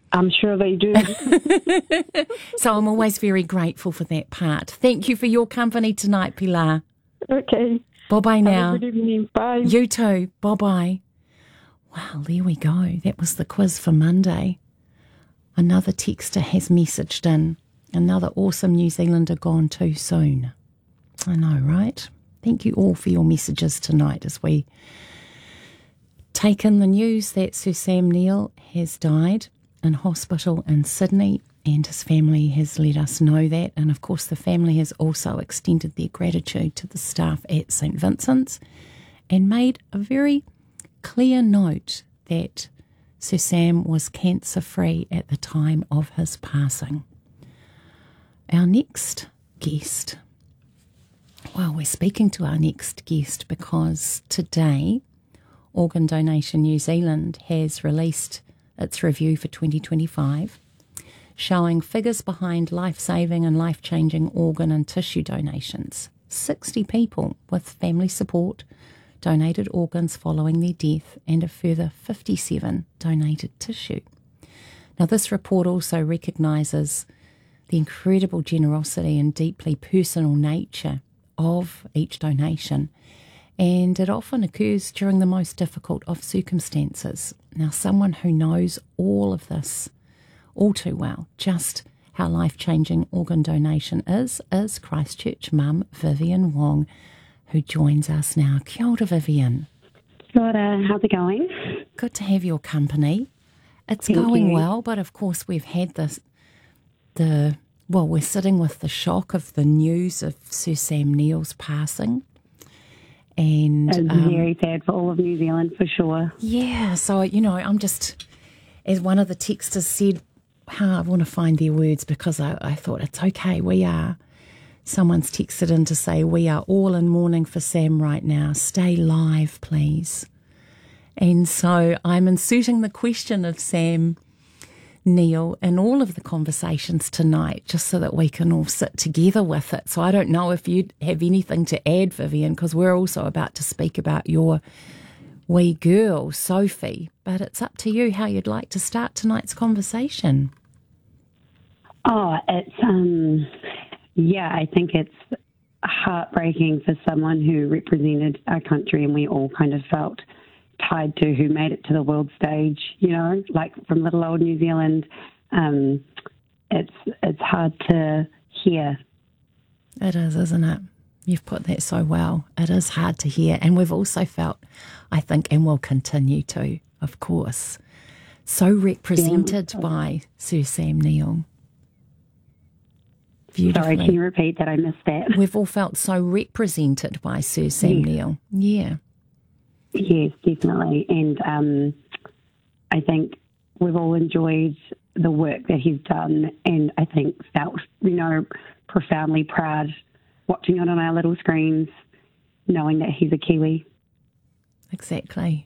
I'm sure they do. So I'm always very grateful for that part. Thank you for your company tonight, Pilar. Okay. Bye-bye now. Have a good evening. Bye. You too. Bye-bye. Wow, there we go. That was the quiz for Monday. Another texter has messaged in. Another awesome New Zealander gone too soon. I know, right? Thank you all for your messages tonight as we take in the news that Sir Sam Neill has died in hospital in Sydney, and his family has let us know that. And of course, the family has also extended their gratitude to the staff at St Vincent's and made a very clear note that Sir Sam was cancer-free at the time of his passing. Our next guest, well, we're speaking to our next guest because today Organ Donation New Zealand has released its review for 2025, showing figures behind life-saving and life-changing organ and tissue donations. 60 people with family support donated organs following their death, and a further 57 donated tissue. Now, this report also recognises the incredible generosity and deeply personal nature of each donation, and it often occurs during the most difficult of circumstances. Now, someone who knows all of this all too well, just how life-changing organ donation is Christchurch mum Vivian Wong, who joins us now. Kia ora, Vivian. Kia ora, how's it going? Good to have your company. It's Thank going you. well, but of course we've had we're sitting with the shock of the news of Sir Sam Neill's passing. And It's very sad for all of New Zealand, for sure. Yeah, so, I'm just, as one of the texters said, I want to find their words because I thought it's okay, someone's texted in to say, we are all in mourning for Sam right now. Stay live, please. And so I'm inserting the question of Sam Neill in all of the conversations tonight, just so that we can all sit together with it. So I don't know if you have anything to add, Vivian, because we're also about to speak about your wee girl, Sophie. But it's up to you how you'd like to start tonight's conversation. Oh, I think it's heartbreaking for someone who represented our country and we all kind of felt tied to, who made it to the world stage, like from little old New Zealand. It's hard to hear. It is, isn't it? You've put that so well. It is hard to hear. And we've also felt, I think, and will continue to, of course, so represented by Sir Sam Neill. Sorry, can you repeat that? I missed that. We've all felt so represented by Sir Sam Neill. Yeah. Yes, definitely. And I think we've all enjoyed the work that he's done, and I think felt, profoundly proud watching it on our little screens, knowing that he's a Kiwi. Exactly.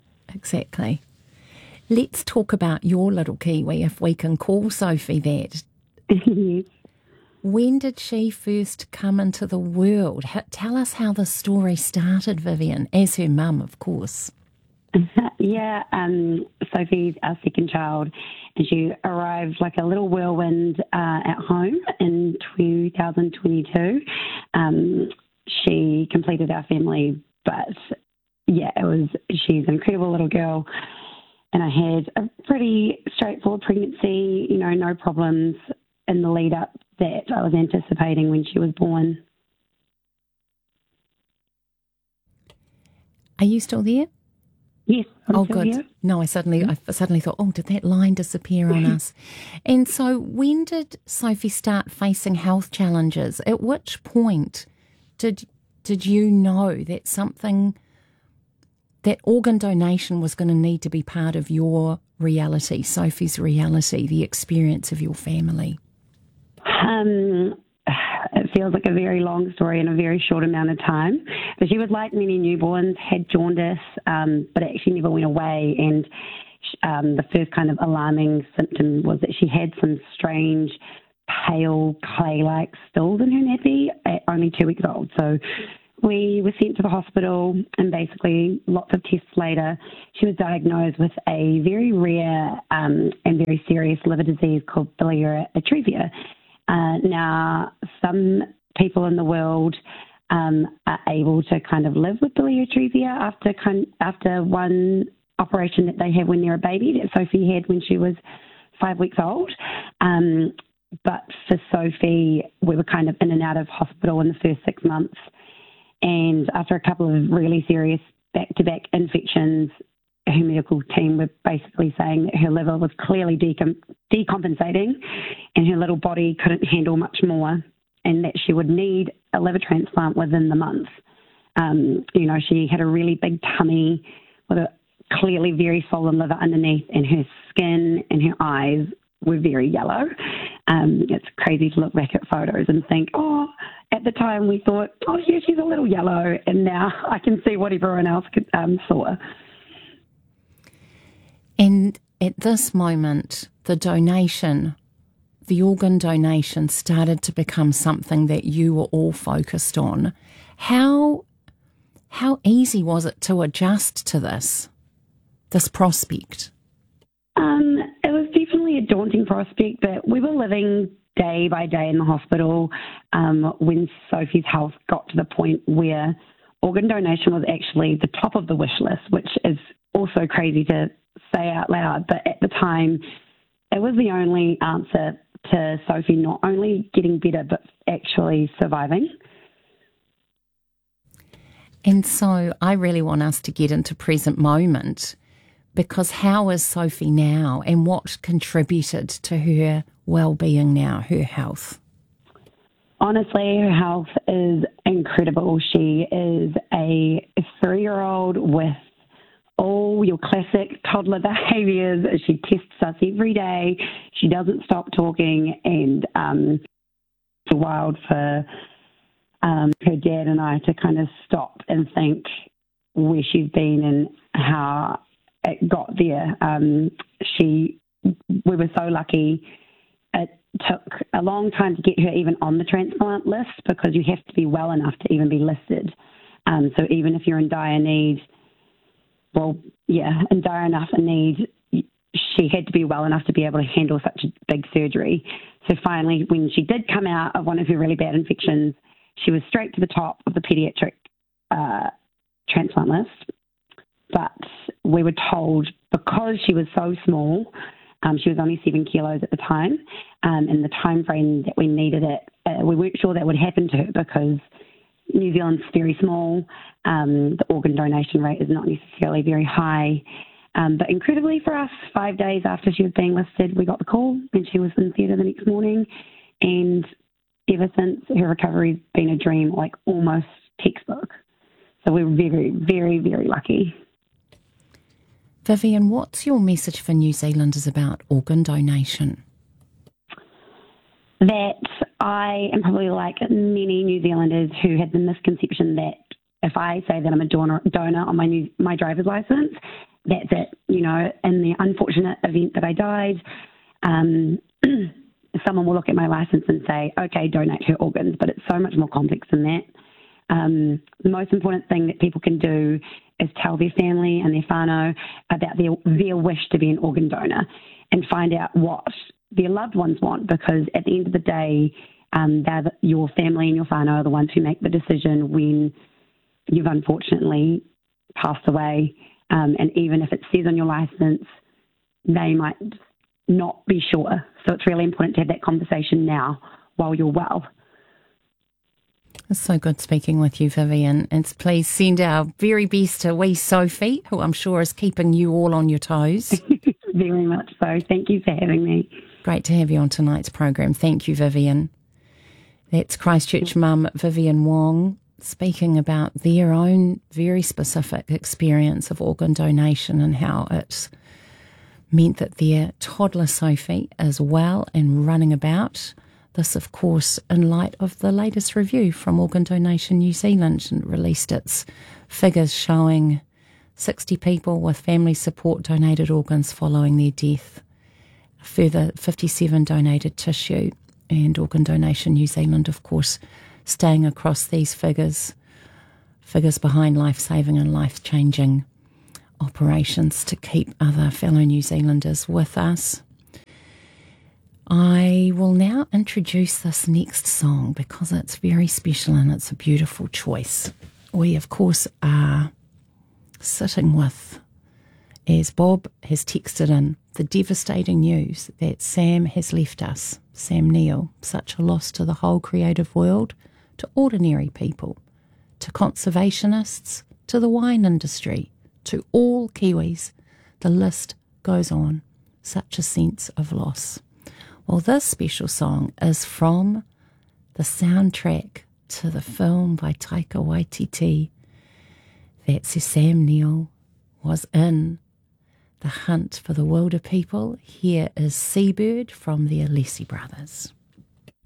Let's talk about your little Kiwi, if we can call Sophie that. Yes. When did she first come into the world? Tell us how the story started, Vivian, as her mum, of course. Yeah, Sophie's our second child, and she arrived like a little whirlwind at home in 2022. She completed our family, but yeah, she's an incredible little girl, and I had a pretty straightforward pregnancy, no problems in the lead up that I was anticipating when she was born. Are you still there? Yes. Oh, good. Here. No, I suddenly thought, did that line disappear on us? And so when did Sophie start facing health challenges? At which point did you know that that organ donation was going to need to be part of your reality, Sophie's reality, the experience of your family? It feels like a very long story in a very short amount of time. But she was like many newborns, had jaundice, but it actually never went away. And the first kind of alarming symptom was that she had some strange, pale, clay-like stools in her nappy at only 2 weeks old. So we were sent to the hospital, and basically lots of tests later, she was diagnosed with a very rare and very serious liver disease called biliary atresia. Now, some people in the world are able to kind of live with biliary atresia after one operation that they have when they're a baby that Sophie had when she was 5 weeks old. But for Sophie, we were kind of in and out of hospital in the first 6 months. And after a couple of really serious back-to-back infections, her medical team were basically saying that her liver was clearly decompensating and her little body couldn't handle much more, and that she would need a liver transplant within the month. She had a really big tummy with a clearly very swollen liver underneath, and her skin and her eyes were very yellow. It's crazy to look back at photos and think, at the time we thought, yeah, she's a little yellow, and now I can see what everyone else saw. And at this moment, the organ donation started to become something that you were all focused on. How easy was it to adjust to this prospect? It was definitely a daunting prospect, but we were living day by day in the hospital when Sophie's health got to the point where organ donation was actually the top of the wish list, which is also crazy to say out loud. But at the time, it was the only answer to Sophie not only getting better, but actually surviving. And so I really want us to get into present moment, because how is Sophie now, and what contributed to her well-being now, her health? Honestly, her health is incredible. She is a 3-year-old with all your classic toddler behaviours. She tests us every day. She doesn't stop talking, and it's wild for her dad and I to kind of stop and think where she's been and how it got there. We were so lucky. It took a long time to get her even on the transplant list, because you have to be well enough to even be listed. So even if you're in dire need, she had to be well enough to be able to handle such a big surgery. So finally, when she did come out of one of her really bad infections, she was straight to the top of the pediatric transplant list. But we were told, because she was so small, she was only 7 kilos at the time, and the time frame that we needed it, we weren't sure that would happen to her, because New Zealand's very small. The organ donation rate is not necessarily very high. But incredibly for us, 5 days after she was being listed, we got the call, and she was in theatre the next morning. And ever since, her recovery's been a dream, like almost textbook. So we're very, very, very lucky. Vivian, what's your message for New Zealanders about organ donation? That I am probably like many New Zealanders who had the misconception that if I say that I'm a donor on my driver's license, that's it. In the unfortunate event that I died, someone will look at my license and say, okay, donate her organs, but it's so much more complex than that. The most important thing that people can do is tell their family and their whānau about their wish to be an organ donor, and find out what their loved ones want, because at the end of the day, your family and your whānau are the ones who make the decision when you've unfortunately passed away. And even if it says on your license, they might not be sure. So it's really important to have that conversation now while you're well. It's so good speaking with you, Vivian. And please send our very best to wee Sophie, who I'm sure is keeping you all on your toes. Very much so. Thank you for having me. Great to have you on tonight's program. Thank you, Vivian. That's Christchurch mum Vivian Wong speaking about their own very specific experience of organ donation and how it's meant that their toddler Sophie is well and running about. This, of course, in light of the latest review from Organ Donation New Zealand, and released its figures showing 60 people with family support donated organs following their death. A further 57 donated tissue, and Organ Donation New Zealand, of course, staying across these figures figures behind life-saving and life-changing operations to keep other fellow New Zealanders with us. I will now introduce this next song because it's very special and it's a beautiful choice. We, of course, are sitting with, as Bob has texted in, the devastating news that Sam has left us, Sam Neill, such a loss to the whole creative world, to ordinary people, to conservationists, to the wine industry, to all Kiwis. The list goes on. Such a sense of loss. Well, this special song is from the soundtrack to the film by Taika Waititi that Sir Sam Neill was in, The Hunt for the Wilder People. Here is Seabird from the Alessi Brothers.